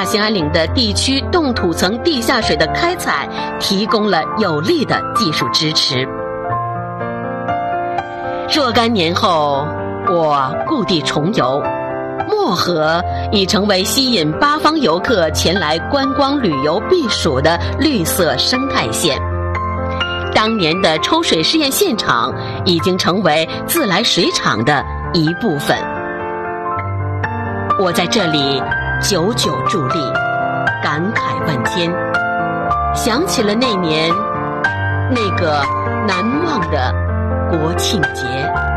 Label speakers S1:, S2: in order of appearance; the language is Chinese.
S1: 兴安岭的地区冻土层地下水的开采提供了有力的技术支持。若干年后，我故地重游，漠河已成为吸引八方游客前来观光旅游避暑的绿色生态线。当年的抽水试验现场已经成为自来水厂的一部分。我在这里久久伫立，感慨万千，想起了那年那个难忘的国庆节。